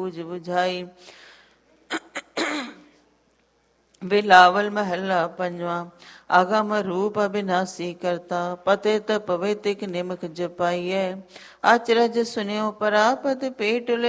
ਬੂਝ ਬੁਝਾਈ। ਬਿਲਾਵਲ ਮਹੱਲਾ ਪੰਜਵਾਂ। ਆਗਮ ਰੂਪ ਅਬਿਨਾਸੀ ਕਰਤਾ, ਪਤਿਤ ਪਵਿਤਿਕ ਨਿਮਕ ਜਪਾਈਐ। ਅਚਰਜ ਸੁਨਿਓ ਪਰਾਪਤ, ਪੇਟ